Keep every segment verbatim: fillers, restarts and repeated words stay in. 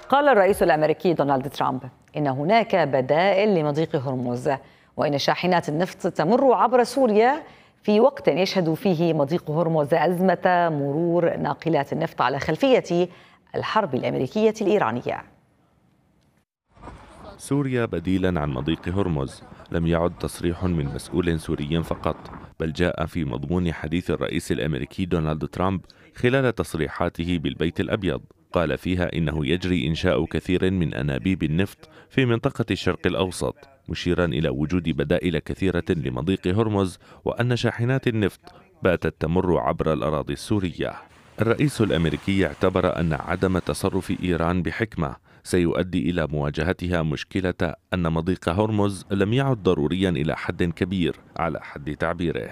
قال الرئيس الأمريكي دونالد ترامب إن هناك بدائل لمضيق هرمز، وإن شاحنات النفط تمر عبر سوريا في وقت يشهد فيه مضيق هرمز أزمة مرور ناقلات النفط على خلفية الحرب الأمريكية الإيرانية. سوريا بديلا عن مضيق هرمز لم يعد تصريح من مسؤول سوري فقط، بل جاء في مضمون حديث الرئيس الأمريكي دونالد ترامب خلال تصريحاته بالبيت الأبيض. قال فيها إنه يجري إنشاء كثير من أنابيب النفط في منطقة الشرق الأوسط، مشيرا إلى وجود بدائل كثيرة لمضيق هرمز، وأن شاحنات النفط باتت تمر عبر الأراضي السورية. الرئيس الأمريكي اعتبر أن عدم تصرف إيران بحكمة سيؤدي إلى مواجهتها مشكلة أن مضيق هرمز لم يعد ضروريا إلى حد كبير على حد تعبيره.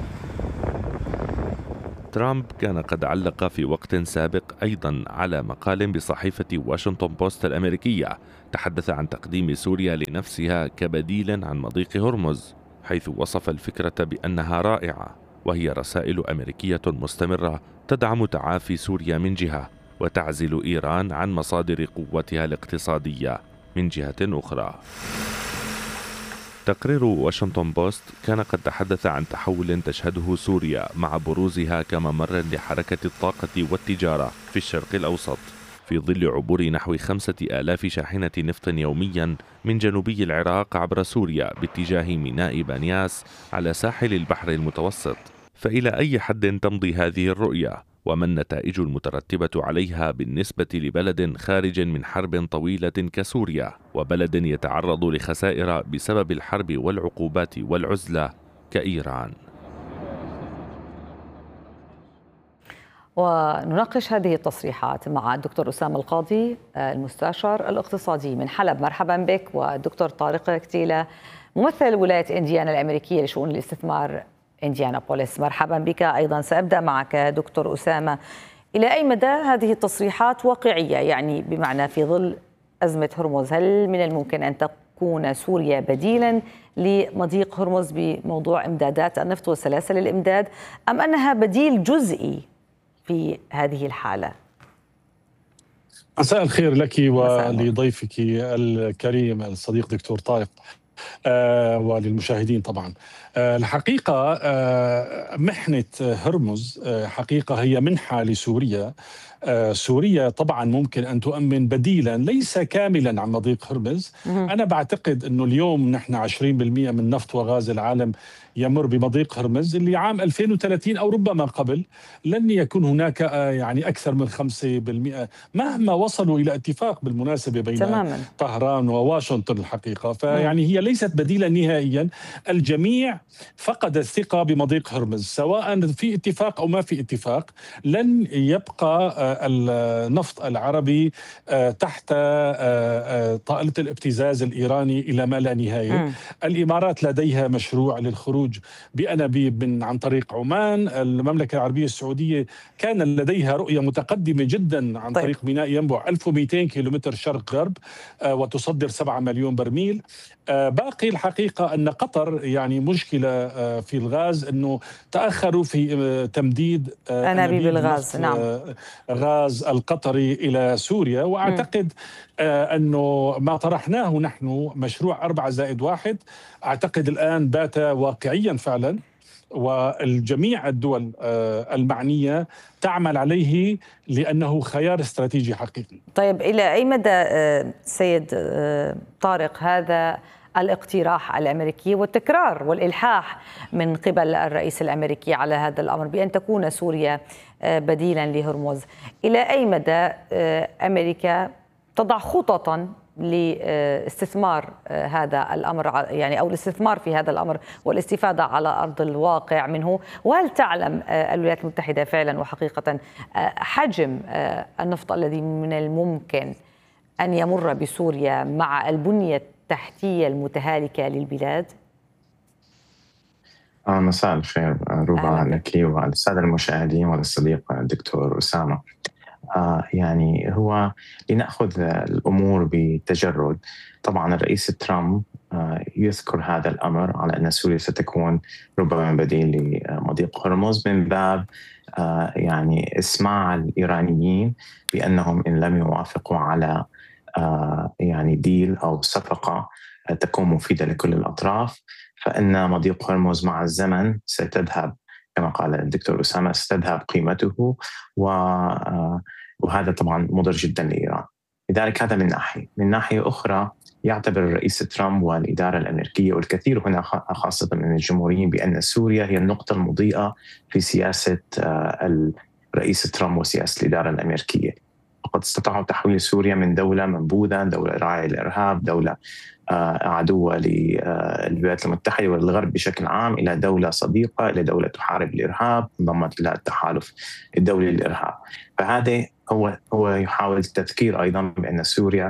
ترامب كان قد علق في وقت سابق أيضا على مقال بصحيفة واشنطن بوست الأمريكية تحدث عن تقديم سوريا لنفسها كبديل عن مضيق هرمز، حيث وصف الفكرة بأنها رائعة، وهي رسائل أمريكية مستمرة تدعم تعافي سوريا من جهة وتعزل إيران عن مصادر قوتها الاقتصادية من جهة أخرى. تقرير واشنطن بوست كان قد تحدث عن تحول تشهده سوريا مع بروزها كممر لحركة الطاقة والتجارة في الشرق الأوسط، في ظل عبور نحو خمسة آلاف شاحنة نفط يوميا من جنوبي العراق عبر سوريا باتجاه ميناء بانياس على ساحل البحر المتوسط. فإلى أي حد تمضي هذه الرؤية؟ وما النتائج المترتبة عليها بالنسبة لبلد خارج من حرب طويلة كسوريا، وبلد يتعرض لخسائر بسبب الحرب والعقوبات والعزلة كإيران؟ ونناقش هذه التصريحات مع الدكتور أسامة القاضي المستشار الاقتصادي من حلب. مرحبا بك. والدكتور طارق كتيلة ممثل ولاية إنديانا الأمريكية لشؤون الاستثمار إنديانابوليس. مرحبا بك أيضا. سأبدأ معك دكتور أسامة، إلى أي مدى هذه التصريحات واقعية؟ يعني بمعنى في ظل أزمة هرمز، هل من الممكن أن تكون سوريا بديلا لمضيق هرمز بموضوع إمدادات النفط وسلاسل الإمداد، أم أنها بديل جزئي في هذه الحالة؟ مساء الخير لك ولضيفك الكريم الصديق دكتور طارق، آه وللمشاهدين طبعا. آه الحقيقة آه محنة هرمز آه حقيقة هي منحة لسوريا. آه سوريا طبعا ممكن أن تؤمن بديلا ليس كاملا عن مضيق هرمز. أنا بعتقد أنه اليوم نحن عشرين بالمئة من نفط وغاز العالم يمر بمضيق هرمز، اللي عام ألفين وثلاثين أو ربما قبل لن يكون هناك يعني أكثر من خمسة بالمئة مهما وصلوا إلى اتفاق بالمناسبة بين تماما طهران وواشنطن الحقيقة. فيعني هي ليست بديلا نهائيا. الجميع فقد الثقة بمضيق هرمز، سواء في اتفاق أو ما في اتفاق. لن يبقى النفط العربي تحت طائلة الابتزاز الإيراني إلى ما لا نهاية. م. الإمارات لديها مشروع للخروج بأنابيب من عن طريق عمان. المملكة العربية السعودية كان لديها رؤية متقدمة جدا عن طيب. طريق ميناء ينبع ألف ومئتين كيلومتر شرق غرب وتصدر سبعة مليون برميل. باقي الحقيقة أن قطر يعني مشكلة في الغاز، أنه تأخروا في تمديد أنابيب الغاز، نعم، غاز القطري إلى سوريا. وأعتقد م. أنه ما طرحناه نحن مشروع أربعة زائد واحد أعتقد الآن بات واقعيا فعلا، والجميع الدول المعنية تعمل عليه لأنه خيار استراتيجي حقيقي. طيب، إلى أي مدى سيد طارق هذا الاقتراح الأمريكي والتكرار والإلحاح من قبل الرئيس الأمريكي على هذا الأمر بأن تكون سوريا بديلا لهرمز، إلى أي مدى أمريكا تضع خططا لاستثمار هذا الأمر، يعني أو الاستثمار في هذا الأمر والاستفادة على أرض الواقع منه؟ وهل تعلم الولايات المتحدة فعلا وحقيقة حجم النفط الذي من الممكن أن يمر بسوريا مع البنية التحتية المتهالكة للبلاد؟ مساء الخير روبا لك وللسادة المشاهدين وللصديق الدكتور أسامة. آه يعني هو لنأخذ الأمور بتجرد. طبعا الرئيس ترامب آه يذكر هذا الأمر على أن سوريا ستكون ربما بديل لمضيق هرمز من باب آه يعني إسماع الإيرانيين بأنهم إن لم يوافقوا على يعني ديل أو صفقة تكون مفيدة لكل الأطراف، فإن مضيق هرمز مع الزمن ستذهب كما قال الدكتور أسامة، ستذهب قيمته، وهذا طبعا مضر جدا لإيران. لذلك هذا من ناحية. من ناحية أخرى يعتبر الرئيس ترامب والإدارة الأمريكية والكثير هنا خاصة من الجمهوريين بأن سوريا هي النقطة المضيئة في سياسة الرئيس ترامب وسياسة الإدارة الأمريكية. وقد استطاعوا تحويل سوريا من دولة منبوذة، دولة راعية للإرهاب، دولة عدوة للولايات المتحدة والغرب بشكل عام، إلى دولة صديقة، إلى دولة تحارب الإرهاب، انضمت إلى التحالف الدولي للإرهاب. فهذا هو هو يحاول التذكير أيضا بأن سوريا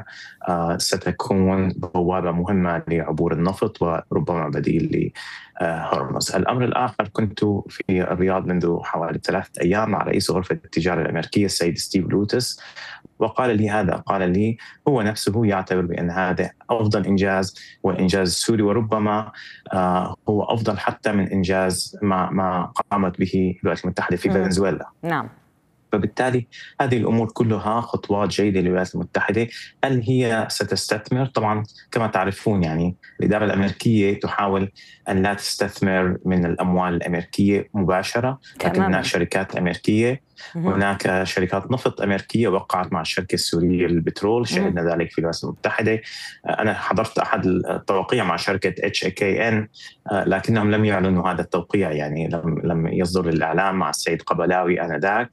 ستكون بوابة مهمة لعبور النفط وربما بديل لهرمز. الأمر الآخر، كنت في الرياض منذ حوالي ثلاثة أيام مع رئيس غرفة التجارة الأمريكية السيد ستيف لوتس، وقال لي هذا، قال لي هو نفسه يعتبر بأن هذا أفضل إنجاز والإنجاز السوري، وربما هو أفضل حتى من إنجاز ما ما قامت به الولايات المتحدة في فنزويلا. نعم. فبالتالي هذه الأمور كلها خطوات جيدة للولايات المتحدة. هل هي ستستثمر؟ طبعا كما تعرفون يعني الإدارة الأمريكية تحاول أن لا تستثمر من الأموال الأمريكية مباشرة، لكن هناك شركات أمريكية، هناك شركات نفط أمريكية وقعت مع الشركة السورية للبترول، شاهدنا ذلك في الولايات المتحدة. أنا حضرت أحد التوقيع مع شركة إتش إيه كي إن، لكنهم لم يعلنوا هذا التوقيع، يعني لم لم يصدر الإعلام مع السيد قبلاوي آنذاك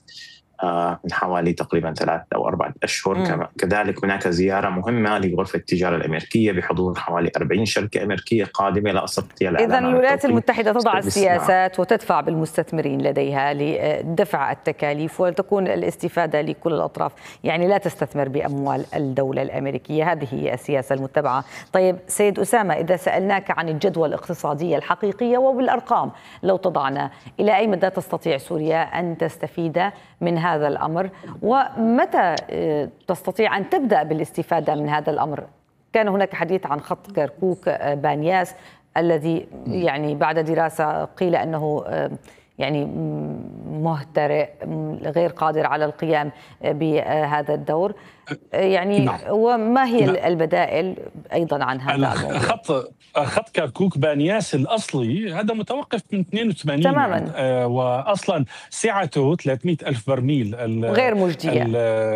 من حوالي تقريبا ثلاثة أو أربعة أشهر. مم. كذلك هناك زيارة مهمة لغرفة التجارة الأمريكية بحضور حوالي أربعين شركة أمريكية قادمة. لا أستطيع الإعلان. إذن الولايات المتحدة تضع السياسات وتدفع بالمستثمرين لديها لدفع التكاليف وتكون الاستفادة لكل الأطراف، يعني لا تستثمر بأموال الدولة الأمريكية. هذه هي السياسة المتبعة. طيب سيد أسامة، إذا سألناك عن الجدوى الاقتصادية الحقيقية وبالأرقام، لو تضعنا إلى أي مدى تستطيع سوريا أن تستفيد من هذا الأمر، ومتى تستطيع أن تبدأ بالاستفادة من هذا الأمر؟ كان هناك حديث عن خط كركوك بانياس الذي يعني بعد دراسة قيل أنه يعني مهترئ، غير قادر على القيام بهذا الدور، يعني وما هي البدائل أيضا عن هذا الموضوع؟ خط خط كركوك بانياس الأصلي هذا متوقف من اثنين وثمانين تماما، يعني آه وأصلا سعته ثلاثمئة ألف برميل، غير مجدية.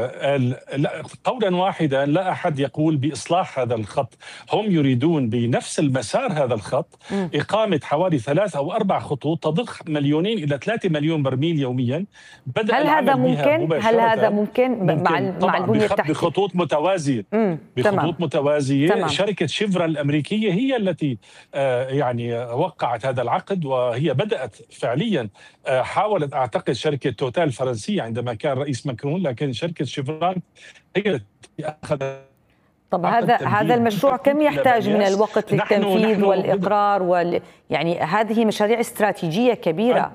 قولا واحدا لا أحد يقول بإصلاح هذا الخط، هم يريدون بنفس المسار هذا الخط م. إقامة حوالي ثلاث أو أربع خطوط تضخ مليونين إلى ثلاثة مليون برميل يوميا. بدأ هل هذا ممكن؟ هل هذا ممكن, ممكن مع مع البنية التحتية بخطوط متوازية؟ بخطوط متوازية. تمام. شركة شيفرا الأمريكية هي التي آه يعني وقعت هذا العقد، وهي بدأت فعليا آه حاولت أعتقد شركة توتال الفرنسية عندما كان رئيس ماكرون، لكن شركة شيفران هي التي أخذت. طب هذا هذا المشروع كم يحتاج من الوقت للتنفيذ نحن والإقرار وال يعني هذه مشاريع استراتيجية كبيرة.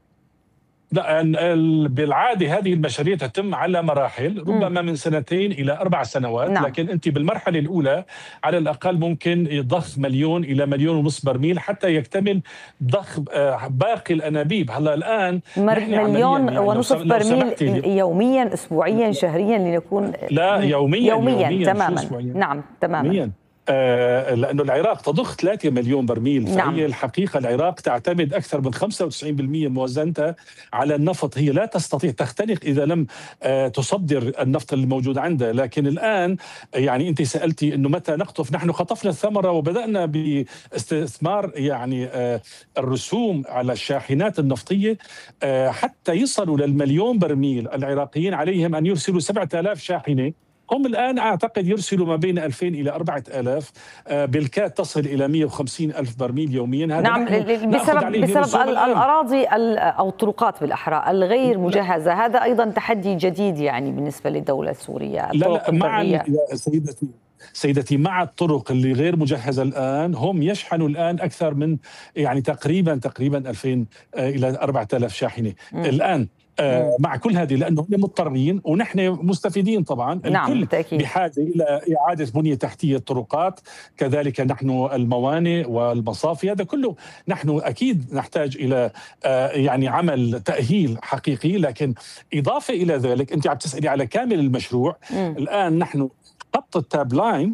لا بالعادة هذه المشاريع تتم على مراحل، ربما من سنتين إلى أربع سنوات. نعم. لكن أنت بالمرحلة الأولى على الأقل ممكن يضخ مليون إلى مليون ونصف برميل حتى يكتمل ضخ باقي الأنابيب. هلا الآن مليون يعني ونصف برميل يوميا، أسبوعيا، شهريا لنكون لا يوميا يوميا, يومياً تماما. نعم تماما يومياً. آه لأنه العراق تضخ ثلاثة مليون برميل. نعم. فهي الحقيقة العراق تعتمد أكثر من خمسة وتسعين بالمئة موازنتها على النفط، هي لا تستطيع تختنق إذا لم آه تصدر النفط الموجود عندها. لكن الآن يعني أنت سألتي أنه متى نقطف، نحن خطفنا الثمرة وبدأنا باستثمار يعني آه الرسوم على الشاحنات النفطية آه حتى يصلوا للمليون برميل. العراقيين عليهم أن يرسلوا سبعة آلاف شاحنة، هم الآن أعتقد يرسلوا ما بين ألفين إلى أربعة آلاف، بالكاد تصل إلى مئة وخمسين ألف برميل يوميا. هذا نعم بسبب, بسبب الأراضي أو الطرقات بالأحرى الغير مجهزة. هذا أيضا تحدي جديد يعني بالنسبة للدولة السورية. لا لا مع سيدتي سيدتي مع الطرق اللي غير مجهزة الآن هم يشحنوا الآن أكثر من يعني تقريبا تقريبا ألفين إلى أربعة آلاف شاحنة م. الآن آه مع كل هذه، لأنه هم مضطرين ونحن مستفيدين طبعا. نعم الكل بالتأكيد. بحاجة إلى إعادة بنية تحتية الطرقات، كذلك نحن الموانئ والمصافي، هذا كله نحن أكيد نحتاج إلى آه يعني عمل تأهيل حقيقي. لكن إضافة إلى ذلك أنت عم تسألي على كامل المشروع. م. الآن نحن خط التاب لاين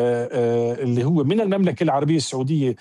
اللي هو من المملكة العربية السعودية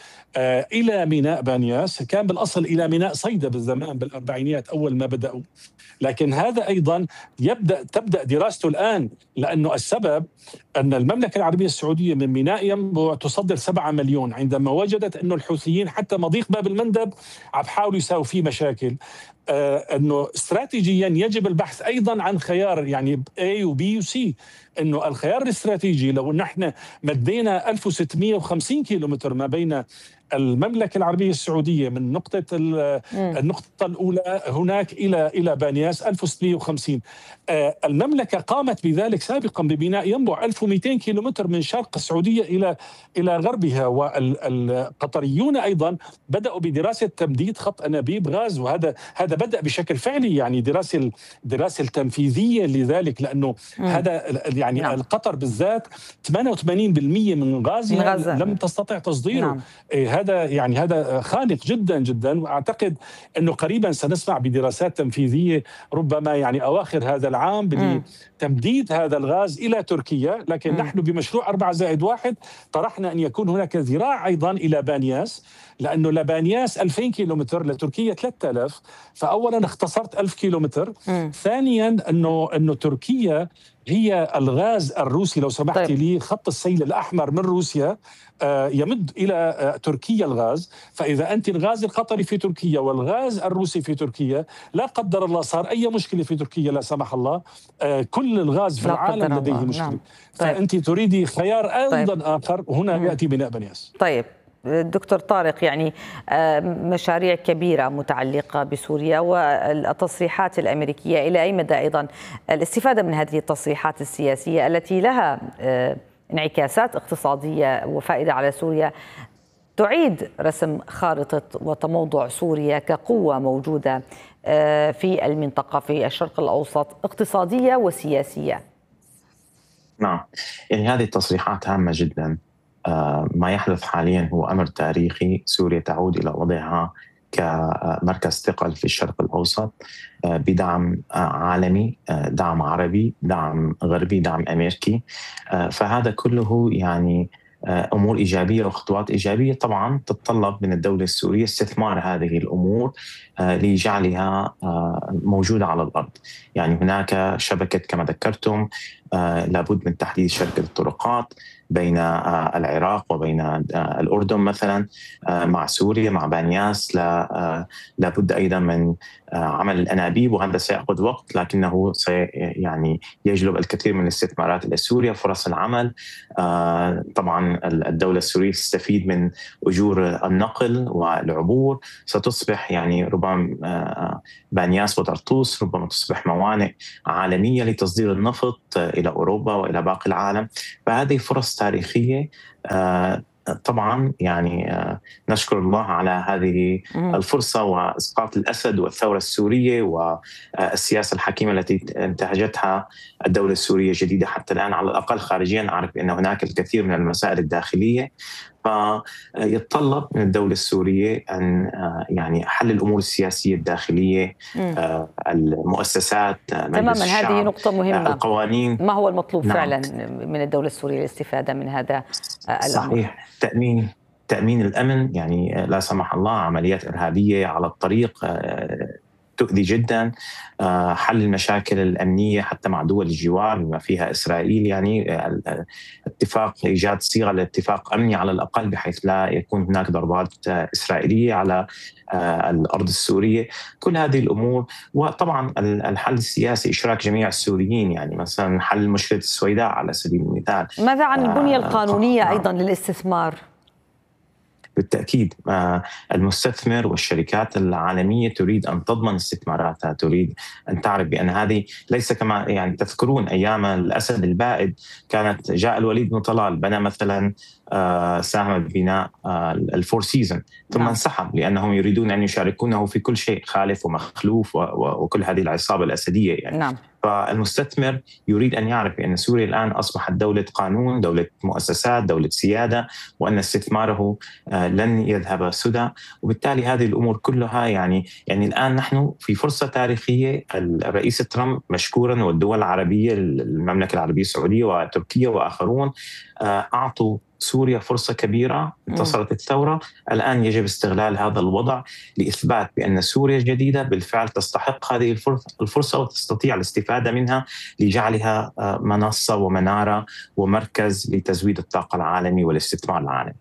إلى ميناء بانياس، كان بالأصل إلى ميناء صيدا بالزمان بالأربعينيات أول ما بدأوا، لكن هذا أيضا يبدأ تبدأ دراسته الآن، لأنه السبب أن المملكة العربية السعودية من ميناء ينبع تصدر سبعة مليون، عندما وجدت أنه الحوثيين حتى مضيق باب المندب عم بحاولوا يساووا فيه مشاكل، آه أنه استراتيجيا يجب البحث أيضا عن خيار يعني A و B و C، أنه الخيار الاستراتيجي لو نحن مدينا ألف وستمئة وخمسين كيلومتر ما بين المملكة العربية السعودية من نقطة النقطة الأولى هناك إلى إلى بانياس ألف وستمئة وخمسين، آه المملكة قامت بذلك سابقا ببناء ينبع ألف ومئتين كيلومتر من شرق السعودية إلى إلى غربها، والقطريون أيضا بدأوا بدراسة تمديد خط أنابيب غاز، وهذا هذا بدأ بشكل فعلي، يعني دراسة الدراسة التنفيذية لذلك، لأنه م. هذا يعني نعم. القطر بالذات ثمانية وثمانين بالمئة من غازها لم تستطع تصديره. نعم. هذا يعني هذا خانق جدا جدا، واعتقد انه قريبا سنسمع بدراسات تنفيذيه ربما يعني اواخر هذا العام بتمديد هذا الغاز الى تركيا، لكن م. نحن بمشروع أربعة زائد واحد طرحنا ان يكون هناك ذراع ايضا الى بانياس، لانه لبانياس ألفين كيلومتر، لتركيا ثلاثة آلاف، فاولا اختصرت ألف كيلومتر، م. ثانيا انه انه تركيا هي الغاز الروسي، لو سمحتي طيب. لي خط السيل الأحمر من روسيا يمد إلى تركيا الغاز، فإذا أنت الغاز القطري في تركيا والغاز الروسي في تركيا، لا قدر الله صار أي مشكلة في تركيا لا سمح الله، كل الغاز في العالم لديه مشكلة. نعم. طيب. فأنت تريدي خيار أيضا طيب. آخر، وهنا مم. يأتي بناء بنياس. طيب دكتور طارق، يعني مشاريع كبيرة متعلقة بسوريا والتصريحات الأمريكية، إلى أي مدى أيضا الاستفادة من هذه التصريحات السياسية التي لها انعكاسات اقتصادية وفائدة على سوريا تعيد رسم خارطة وتموضع سوريا كقوة موجودة في المنطقة في الشرق الأوسط اقتصادية وسياسية؟ نعم، يعني هذه التصريحات هامة جدا. ما يحدث حاليا هو أمر تاريخي، سوريا تعود إلى وضعها كمركز ثقل في الشرق الأوسط بدعم عالمي، دعم عربي، دعم غربي، دعم أمريكي، فهذا كله يعني أمور إيجابية وخطوات إيجابية طبعا تتطلب من الدولة السورية استثمار هذه الأمور لجعلها موجودة على الأرض. يعني هناك شبكة كما ذكرتم، لابد من تحديد شبكة الطرقات بين العراق وبين الأردن مثلا مع سوريا مع بانياس، لابد أيضا من عمل الأنابيب، وهذا سيأخذ وقت لكنه سي يعني يجلب الكثير من الاستثمارات إلى سوريا، فرص العمل. طبعا الدولة السورية تستفيد من أجور النقل والعبور، ستصبح يعني ربما بانياس وطرطوس ربما تصبح موانئ عالمية لتصدير النفط إلى أوروبا وإلى باقي العالم، فهذه فرص تاريخية. طبعا يعني نشكر الله على هذه الفرصة وإسقاط الأسد والثورة السورية والسياسة الحكيمة التي انتهجتها الدولة السورية الجديدة حتى الآن. على الأقل خارجيا أعرف أن هناك الكثير من المسائل الداخلية، فيتطلب من الدولة السورية أن يعني حل الأمور السياسية الداخلية، مم. المؤسسات، تماما، هذه نقطة مهمة. القوانين، ما هو المطلوب نعم. فعلا من الدولة السورية للاستفادة من هذا الأمر؟ صحيح، تأمين تأمين الأمن، يعني لا سمح الله عمليات إرهابية على الطريق تؤذي جدا، حل المشاكل الأمنية حتى مع دول الجوار بما فيها إسرائيل، يعني اتفاق إيجاد صيغة لاتفاق أمني على الأقل بحيث لا يكون هناك ضربات إسرائيلية على الأرض السورية، كل هذه الأمور. وطبعا الحل السياسي، إشراك جميع السوريين، يعني مثلا حل مشكلة السويداء على سبيل المثال. ماذا عن البنية القانونية آه أيضا للاستثمار؟ بالتأكيد المستثمر والشركات العالمية تريد أن تضمن استثماراتها، تريد أن تعرف بأن هذه ليس كما يعني تذكرون أيام الأسد البائد، كانت جاء الوليد بن طلال بنى مثلا ساهم ببناء الفور سيزن ثم نعم. انسحب لأنهم يريدون أن يشاركونه في كل شيء، خالف ومخلوف وكل هذه العصابة الأسدية يعني. نعم. فالمستثمر يريد أن يعرف بأن سوريا الآن أصبحت دولة قانون، دولة مؤسسات، دولة سيادة، وأن استثماره لن يذهب سدى. وبالتالي هذه الأمور كلها يعني يعني الآن نحن في فرصة تاريخية. الرئيس ترامب مشكورا والدول العربية، المملكة العربية السعودية وتركيا وآخرون، أعطوا سوريا فرصة كبيرة، انتصرت الثورة. الآن يجب استغلال هذا الوضع لإثبات بأن سوريا الجديدة بالفعل تستحق هذه الفرصة وتستطيع الاستفادة منها لجعلها منصة ومنارة ومركز لتزويد الطاقة العالمي والاستثمار العالمي.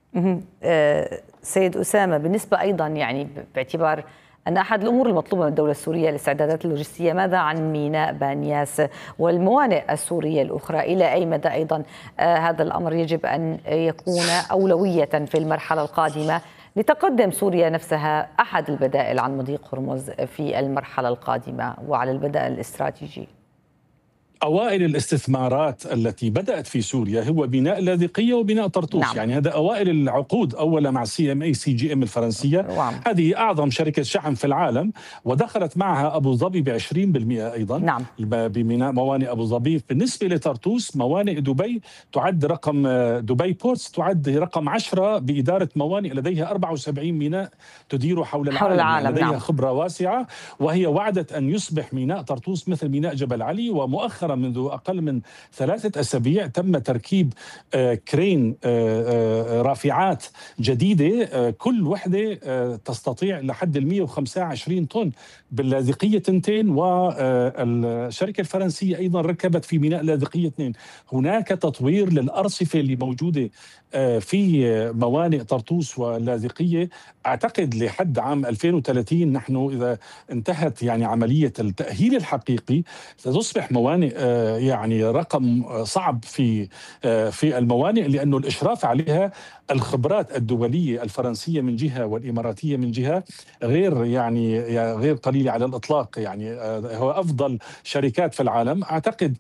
سيد أسامة، بالنسبة أيضا يعني باعتبار أن أحد الأمور المطلوبة من الدولة السورية الاستعدادات اللوجستية، ماذا عن ميناء بانياس والموانئ السورية الأخرى؟ إلى أي مدى أيضا آه هذا الأمر يجب أن يكون أولوية في المرحلة القادمة لتقدم سوريا نفسها أحد البدائل عن مضيق هرمز في المرحلة القادمة وعلى البدائل الاستراتيجي؟ أوائل الاستثمارات التي بدأت في سوريا هو بناء لاذقية وبناء طرطوس. نعم. يعني هذا أوائل العقود، أولا مع سي ام اي سي جي ام الفرنسية. نعم. هذه أعظم شركة شحن في العالم، ودخلت معها أبو ظبي ب عشرين بالمئة أيضا. نعم. ببناء موانئ أبو ظبي. بالنسبة لطرطوس، موانئ دبي تعد رقم دبي بورتس تعد رقم عشرة بإدارة موانئ لديها أربعة وسبعين ميناء تدير حول العالم, حول العالم. لديها نعم. خبرة واسعة، وهي وعدت أن يصبح ميناء طرطوس مثل ميناء جبل علي. ومؤخرا منذ أقل من ثلاثة أسابيع تم تركيب كرين رافعات جديدة، كل وحدة تستطيع لحد ال مئة وخمسة وعشرين طن باللاذقية تنتين. والشركة الفرنسية أيضا ركبت في ميناء لاذقية اثنين. هناك تطوير للأرصفة اللي موجودة في موانئ طرطوس واللاذقية. أعتقد لحد عام ألفين وثلاثين نحن إذا انتهت يعني عملية التأهيل الحقيقي ستصبح موانئ يعني رقم صعب في في الموانئ، لأنه الإشراف عليها الخبرات الدولية الفرنسية من جهة والإماراتية من جهة غير يعني غير قليلة على الإطلاق. يعني هو أفضل شركات في العالم. أعتقد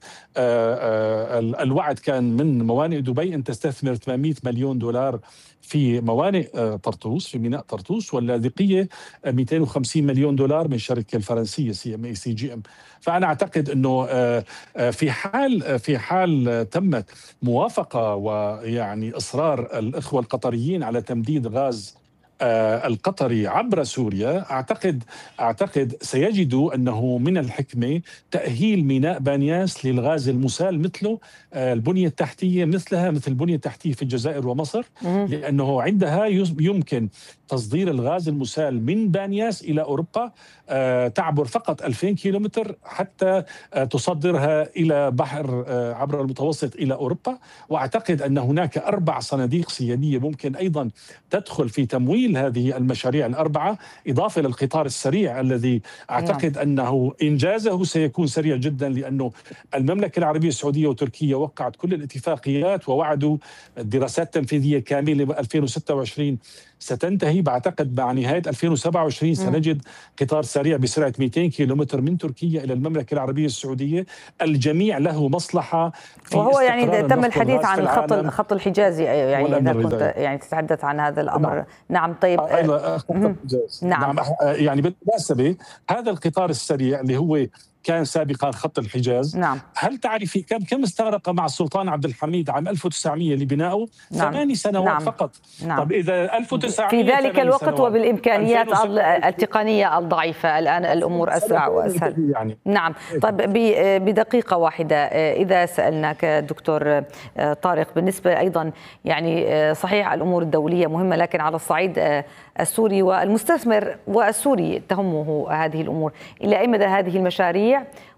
الوعد كان من موانئ دبي أن تستثمر ثمانمئة مليون دولار في موانئ طرطوس، في ميناء طرطوس، واللاذقية مئتين وخمسين مليون دولار من الشركة الفرنسية سي ام اي سي جي ام. فأنا أعتقد أنه في حال في حال تمت موافقة ويعني إصرار الإخوة القطريين على تمديد غاز القطري عبر سوريا، أعتقد أعتقد سيجدوا أنه من الحكمة تأهيل ميناء بانياس للغاز المسال مثله البنية التحتية مثلها مثل البنية التحتية في الجزائر ومصر، لأنه عندها يمكن تصدير الغاز المسال من بانياس إلى أوروبا، تعبر فقط ألفين كيلومتر حتى تصدرها إلى بحر عبر المتوسط إلى أوروبا. وأعتقد أن هناك أربع صناديق سيادية ممكن أيضا تدخل في تمويل هذه المشاريع الأربعة، إضافة للقطار السريع الذي أعتقد أنه إنجازه سيكون سريع جدا، لأنه المملكة العربية السعودية وتركيا وقعت كل الاتفاقيات ووعدوا دراسات تنفيذية كاملة ب ألفين وستة وعشرين ستنتهي. بعتقد مع نهاية ألفين وسبعة وعشرين سنجد قطار سريع بسرعة مئتين كيلومتر من تركيا إلى المملكة العربية السعودية. الجميع له مصلحة في وهو يعني تم الحديث عن الخط الخط الحجازي، يعني إذا كنت يعني تتحدث عن هذا الأمر. نعم, نعم. طيب آه نعم. نعم يعني بالمناسبة هذا القطار السريع اللي هو كان سابقا خط الحجاز، نعم. هل تعرفي كم كم استغرق مع السلطان عبد الحميد عام ألف وتسعمئة لبنائه؟ نعم. ثماني سنوات نعم. فقط. نعم. طب إذا ألف وتسعمئة في ذلك الوقت وبالإمكانيات التقنية الضعيفة، الآن الأمور أسرع وأسهل. يعني. نعم. طيب بدقيقة واحدة إذا سألناك دكتور طارق، بالنسبة أيضا يعني صحيح الأمور الدولية مهمة، لكن على الصعيد السوري والمستثمر والسوري تهمه هذه الأمور، إلى أي مدى هذه المشاريع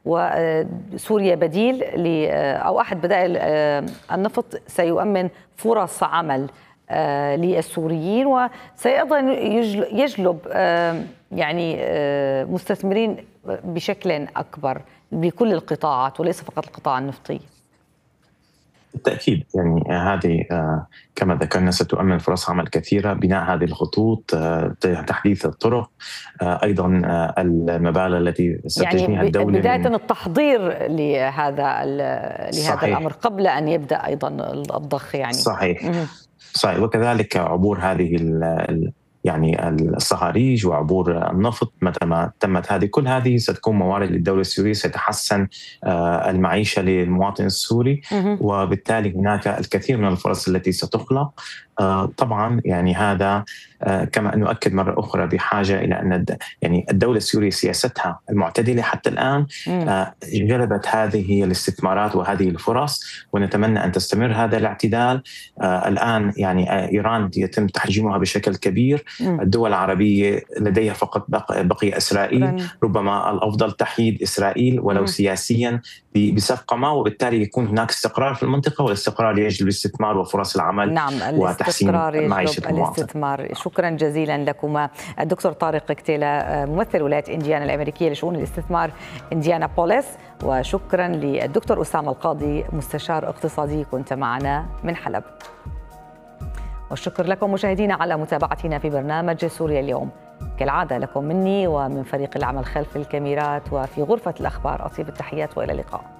وسوريا بديل أو أحد بدائل النفط سيؤمن فرص عمل للسوريين وسيأيضا يجلب يعني مستثمرين بشكل أكبر بكل القطاعات وليس فقط القطاع النفطي؟ بالتأكيد يعني هذه كما ذكرنا ستؤمن فرص عمل كثيرة، بناء هذه الخطوط، تحديث الطرق، أيضا المبالغ التي ستجنيها يعني الدولة. بداية التحضير لهذا لهذا الأمر قبل أن يبدأ أيضا الضخ يعني. صحيح. م- صحيح. وكذلك عبور هذه يعني الصهاريج وعبور النفط. متى ما تمت هذه كل هذه ستكون موارد للدولة السورية، سيتحسن المعيشة للمواطن السوري، وبالتالي هناك الكثير من الفرص التي ستخلق. طبعا يعني هذا كما نؤكد مرة أخرى بحاجة إلى أن يعني الدولة السورية سياستها المعتدلة حتى الآن جلبت هذه الاستثمارات وهذه الفرص، ونتمنى أن تستمر هذا الاعتدال. الآن يعني إيران يتم تحجيمها بشكل كبير، الدول العربية لديها فقط بقي إسرائيل، ربما الأفضل تحييد إسرائيل ولو سياسيا بصفقة ما، وبالتالي يكون هناك استقرار في المنطقة، والاستقرار يجلب الاستثمار وفرص العمل. نعم، وتحسين معيشة المواطن. الاستثمار. شكرا جزيلا لكما الدكتور طارق كتيلة ممثل ولاية إنديانا الأمريكية لشؤون الاستثمار إنديانا بوليس، وشكرا للدكتور أسامة القاضي مستشار اقتصادي كنت معنا من حلب. والشكر لكم مشاهدينا على متابعتنا في برنامج سوريا اليوم. كالعادة لكم مني ومن فريق العمل خلف الكاميرات وفي غرفة الأخبار أطيب التحيات وإلى اللقاء.